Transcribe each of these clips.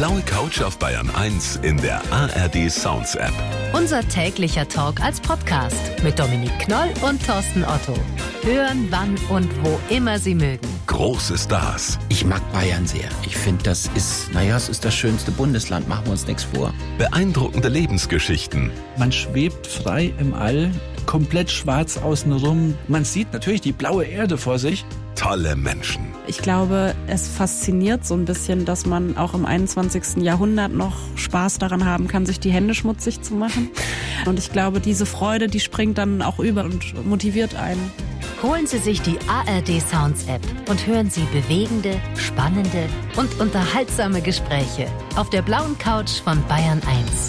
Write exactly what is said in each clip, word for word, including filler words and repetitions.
blaue Couch auf Bayern eins in der A R D Sounds App. Unser täglicher Talk als Podcast mit Dominik Knoll und Thorsten Otto. Hören, wann und wo immer Sie mögen. Große Stars. Ich mag Bayern sehr. Ich finde, das ist, naja, es ist das schönste Bundesland. Machen wir uns nichts vor. Beeindruckende Lebensgeschichten. Man schwebt frei im All, komplett schwarz außenrum. Man sieht natürlich die blaue Erde vor sich. Tolle Menschen. Ich glaube, es fasziniert so ein bisschen, dass man auch im einundzwanzigsten Jahrhundert noch Spaß daran haben kann, sich die Hände schmutzig zu machen. Und ich glaube, diese Freude, die springt dann auch über und motiviert einen. Holen Sie sich die A R D Sounds App und hören Sie bewegende, spannende und unterhaltsame Gespräche auf der blauen Couch von Bayern eins.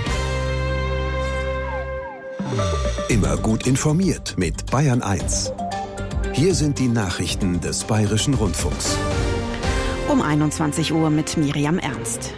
Immer gut informiert mit Bayern eins. Hier sind die Nachrichten des Bayerischen Rundfunks. Um einundzwanzig Uhr mit Miriam Ernst.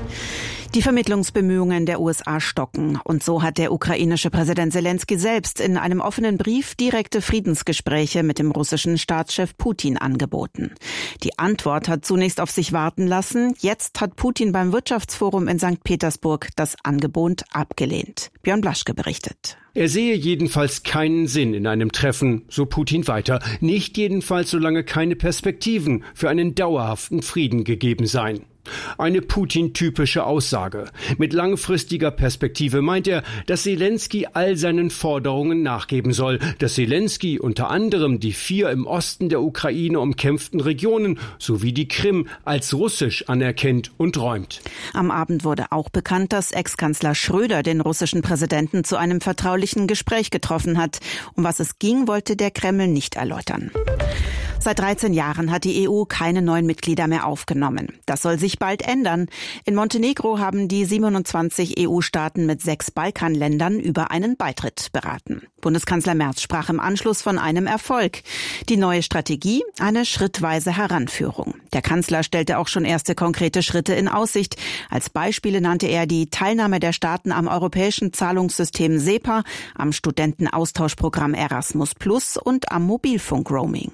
Die Vermittlungsbemühungen der U S A stocken. Und so hat der ukrainische Präsident Selenskyj selbst in einem offenen Brief direkte Friedensgespräche mit dem russischen Staatschef Putin angeboten. Die Antwort hat zunächst auf sich warten lassen. Jetzt hat Putin beim Wirtschaftsforum in Sankt Petersburg das Angebot abgelehnt. Björn Blaschke berichtet. Er sehe jedenfalls keinen Sinn in einem Treffen, so Putin weiter. Nicht jedenfalls, solange keine Perspektiven für einen dauerhaften Frieden gegeben seien. Eine Putin-typische Aussage. Mit langfristiger Perspektive meint er, dass Selenskyj all seinen Forderungen nachgeben soll, dass Selenskyj unter anderem die vier im Osten der Ukraine umkämpften Regionen sowie die Krim als russisch anerkennt und räumt. Am Abend wurde auch bekannt, dass Ex-Kanzler Schröder den russischen Präsidenten zu einem vertraulichen Gespräch getroffen hat. Um was es ging, wollte der Kreml nicht erläutern. Seit dreizehn Jahren hat die E U keine neuen Mitglieder mehr aufgenommen. Das soll sich bald ändern. In Montenegro haben die siebenundzwanzig E U-Staaten mit sechs Balkanländern über einen Beitritt beraten. Bundeskanzler Merz sprach im Anschluss von einem Erfolg. Die neue Strategie, eine schrittweise Heranführung. Der Kanzler stellte auch schon erste konkrete Schritte in Aussicht. Als Beispiele nannte er die Teilnahme der Staaten am europäischen Zahlungssystem SEPA, am Studentenaustauschprogramm Erasmus Plus und am Mobilfunk-Roaming.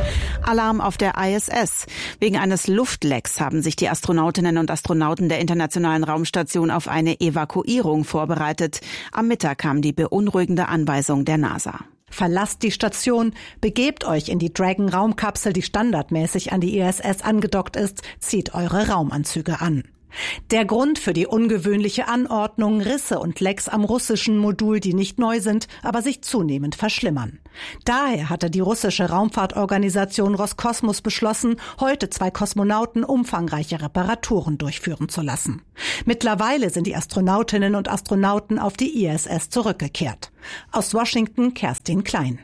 Alarm auf der I S S. Wegen eines Luftlecks haben sich die Astronautinnen und Astronauten der Internationalen Raumstation auf eine Evakuierung vorbereitet. Am Mittag kam die beunruhigende Anweisung der NASA. Verlasst die Station, begebt euch in die Dragon-Raumkapsel, die standardmäßig an die I S S angedockt ist, zieht eure Raumanzüge an. Der Grund für die ungewöhnliche Anordnung: Risse und Lecks am russischen Modul, die nicht neu sind, aber sich zunehmend verschlimmern. Daher hatte die russische Raumfahrtorganisation Roskosmos beschlossen, heute zwei Kosmonauten umfangreiche Reparaturen durchführen zu lassen. Mittlerweile sind die Astronautinnen und Astronauten auf die I S S zurückgekehrt. Aus Washington, Kerstin Klein.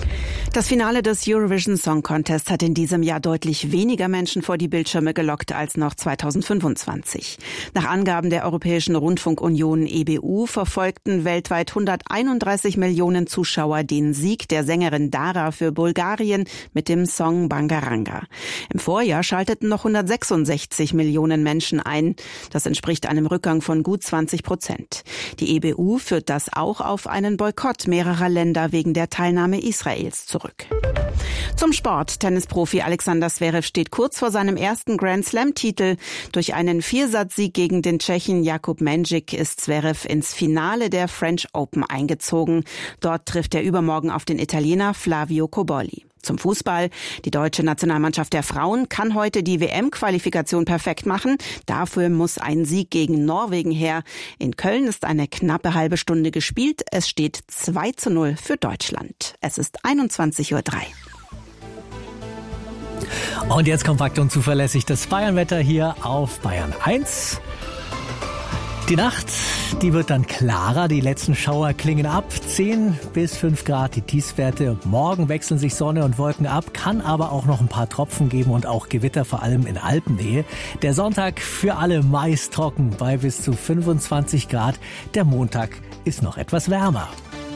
Das Finale des Eurovision Song Contest hat in diesem Jahr deutlich weniger Menschen vor die Bildschirme gelockt als noch zweitausendfünfundzwanzig. Nach Angaben der Europäischen Rundfunkunion E B U verfolgten weltweit hunderteinunddreißig Millionen Zuschauer den Sieg der Sängerin Dara für Bulgarien mit dem Song Bangaranga. Im Vorjahr schalteten noch hundertsechsundsechzig Millionen Menschen ein. Das entspricht einem Rückgang von gut zwanzig Prozent. Die E B U führt das auch auf einen Boykott mehrerer Länder wegen der Teilnahme Israels zurück. Zum Sport. Tennisprofi Alexander Zverev steht kurz vor seinem ersten Grand-Slam-Titel. Durch einen Viersatzsieg gegen den Tschechen Jakub Mendžić ist Zverev ins Finale der French Open eingezogen. Dort trifft er übermorgen auf den Italiener Flavio Cobolli. Zum Fußball. Die deutsche Nationalmannschaft der Frauen kann heute die W M-Qualifikation perfekt machen. Dafür muss ein Sieg gegen Norwegen her. In Köln ist eine knappe halbe Stunde gespielt. Es steht zwei zu null für Deutschland. Es ist einundzwanzig Uhr drei. Und jetzt kompakt und zuverlässig das Bayernwetter hier auf Bayern eins. Die Nacht, die wird dann klarer, die letzten Schauer klingen ab, zehn bis fünf Grad die Tiefstwerte. Morgen wechseln sich Sonne und Wolken ab, kann aber auch noch ein paar Tropfen geben und auch Gewitter, vor allem in Alpennähe. Der Sonntag für alle meist trocken bei bis zu fünfundzwanzig Grad. Der Montag ist noch etwas wärmer.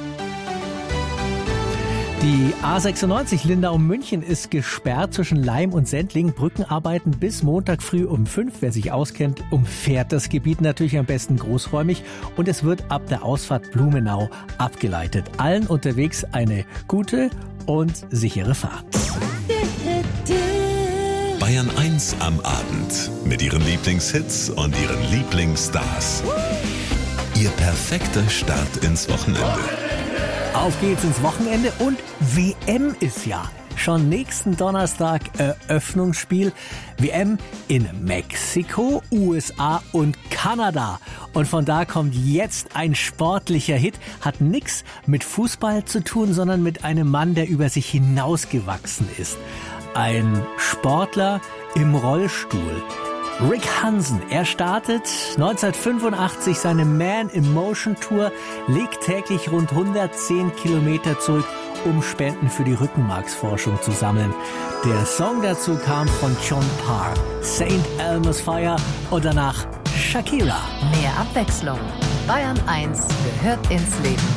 Die A sechsundneunzig Lindau-München ist gesperrt zwischen Laim und Sendling. Brückenarbeiten bis Montag früh um fünf. Wer sich auskennt, umfährt das Gebiet natürlich am besten großräumig. Und es wird ab der Ausfahrt Blumenau abgeleitet. Allen unterwegs eine gute und sichere Fahrt. Bayern eins eins am Abend mit ihren Lieblingshits und ihren Lieblingsstars. Ihr perfekter Start ins Wochenende. Auf geht's ins Wochenende und W M ist ja. Schon nächsten Donnerstag Eröffnungsspiel. W M in Mexiko, U S A und Kanada. Und von da kommt jetzt ein sportlicher Hit. Hat nichts mit Fußball zu tun, sondern mit einem Mann, der über sich hinausgewachsen ist. Ein Sportler im Rollstuhl. Rick Hansen, er startet neunzehnhundertfünfundachtzig seine Man in Motion Tour, legt täglich rund hundertzehn Kilometer zurück, um Spenden für die Rückenmarksforschung zu sammeln. Der Song dazu kam von John Parr, Saint Elmo's Fire und danach Shakira. Mehr Abwechslung. Bayern eins gehört ins Leben.